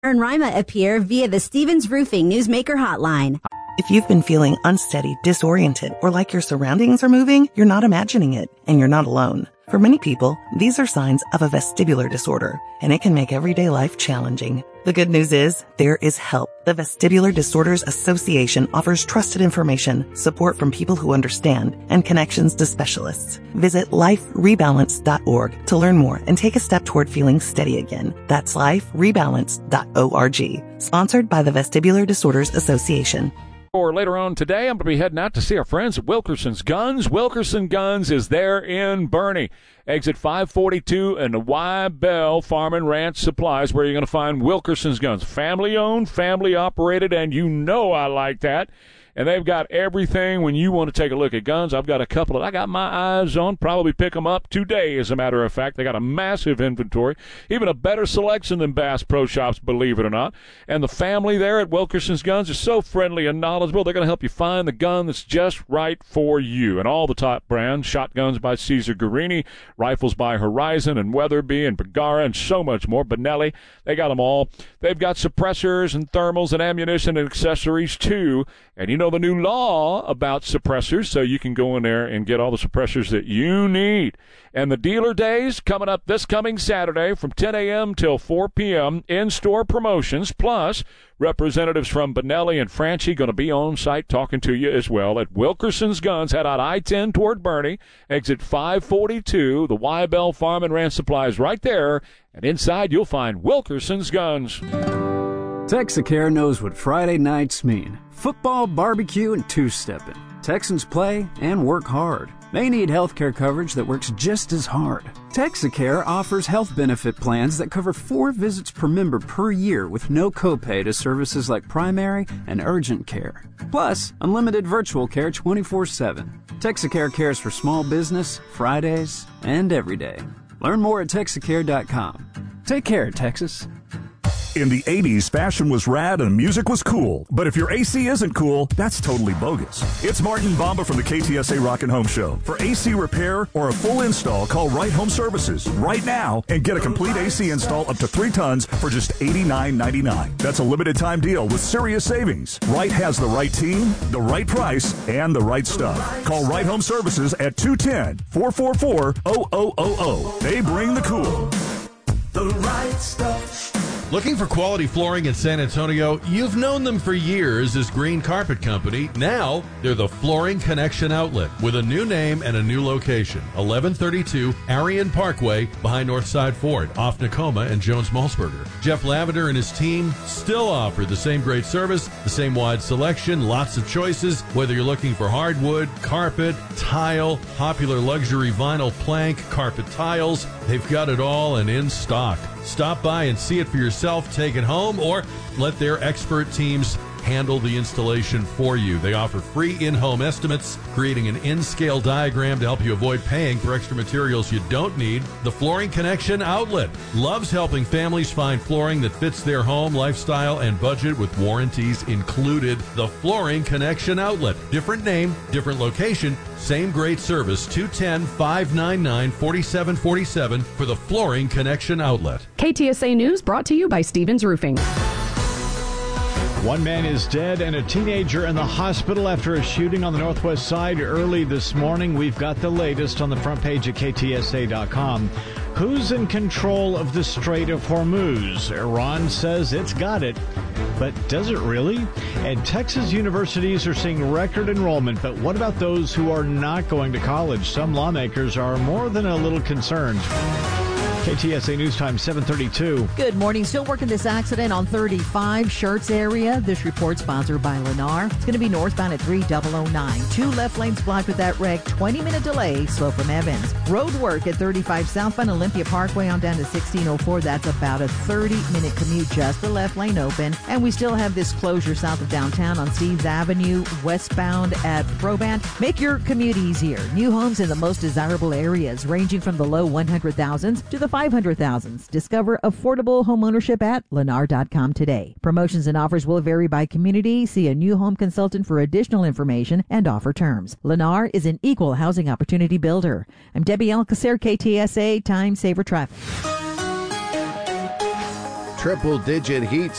and Rima appear via the Stevens Roofing Newsmaker hotline. If you've been feeling unsteady, disoriented, or like your surroundings are moving, you're not imagining it, and you're not alone. For many people, these are signs of a vestibular disorder, and it can make everyday life challenging. The good news is, there is help. The Vestibular Disorders Association offers trusted information, support from people who understand, and connections to specialists. Visit liferebalance.org to learn more and take a step toward feeling steady again. That's liferebalance.org. Sponsored by the Vestibular Disorders Association. Or later on today, I'm going to be heading out to see our friends at Wilkerson's Guns. Wilkerson Guns is there in Bernie. Exit 542 and the Y Bell Farm and Ranch Supplies, where you're going to find Wilkerson's Guns. Family-owned, family-operated, and you know I like that. And they've got everything when you want to take a look at guns. I've got a couple I got my eyes on. Probably pick them up today, as a matter of fact. They got a massive inventory, even a better selection than Bass Pro Shops, believe it or not. And the family there at Wilkerson's Guns is so friendly and knowledgeable. They're going to help you find the gun that's just right for you. And all the top brands, shotguns by Cesar Guerini, rifles by Horizon and Weatherby and Bergara and so much more. Benelli, they got them all. They've got suppressors and thermals and ammunition and accessories too. And you know the new law about suppressors, so you can go in there and get all the suppressors that you need. And the dealer days coming up this coming Saturday from 10 a.m. till 4 p.m. In-store promotions, plus representatives from Benelli and Franchi going to be on site talking to you as well at Wilkerson's Guns. Head out I-10 toward Bernie, exit 542. The Y Bell Farm and Ranch Supplies right there. And inside you'll find Wilkerson's Guns. Texacare knows what Friday nights mean. Football, barbecue, and two-stepping. Texans play and work hard. They need healthcare coverage that works just as hard. Texacare offers health benefit plans that cover 4 visits per member per year with no copay to services like primary and urgent care. Plus, unlimited virtual care 24/7. Texacare cares for small business, Fridays, and every day. Learn more at Texacare.com. Take care, Texas. In the 80s, fashion was rad and music was cool. But if your AC isn't cool, that's totally bogus. It's Martin Bamba from the KTSA Rockin' Home Show. For AC repair or a full install, call Right Home Services right now and get a complete AC install up to 3 tons for just $89.99. That's a limited time deal with serious savings. Right has the right team, the right price, and the right stuff. Call Right Home Services at 210-444-0000. They bring the cool. The right stuff. Looking for quality flooring in San Antonio? You've known them for years as Green Carpet Company. Now, they're the Flooring Connection Outlet with a new name and a new location. 1132 Arion Parkway behind Northside Ford, off Nakoma and Jones-Malsberger. Jeff Lavender and his team still offer the same great service, the same wide selection, lots of choices, whether you're looking for hardwood, carpet, tile, popular luxury vinyl plank, carpet tiles. They've got it all and in stock. Stop by and see it for yourself, take it home, or let their expert teams handle the installation for you. They offer free in-home estimates, creating an in-scale diagram to help you avoid paying for extra materials you don't need. The Flooring Connection Outlet loves helping families find flooring that fits their home, lifestyle, and budget with warranties included. The Flooring Connection Outlet. Different name, different location, same great service. 210-599-4747 for the Flooring Connection Outlet. KTSA News brought to you by Stevens Roofing. One man is dead and a teenager in the hospital after a shooting on the Northwest Side early this morning. We've got the latest on the front page at KTSA.com. Who's in control of the Strait of Hormuz? Iran says it's got it, but does it really? And Texas universities are seeing record enrollment, but what about those who are not going to college? Some lawmakers are more than a little concerned. KTSA News Time, 7:32. Good morning. Still working this accident on 35 Shirts area. This report sponsored by Lennar. It's going to be northbound at 3009. 2 left lanes blocked with that wreck. 20-minute delay. Slow from Evans. Road work at 35 southbound Olympia Parkway on down to 1604. That's about a 30-minute commute. Just the left lane open. And we still have this closure south of downtown on Steves Avenue, westbound at Probant. Make your commute easier. New homes in the most desirable areas, ranging from the low 100,000s to the 500,000s. Discover affordable homeownership at Lennar.com today. Promotions and offers will vary by community. See a new home consultant for additional information and offer terms. Lennar is an equal housing opportunity builder. I'm Debbie Alcacer, KTSA Time Saver Traffic. Triple-digit heat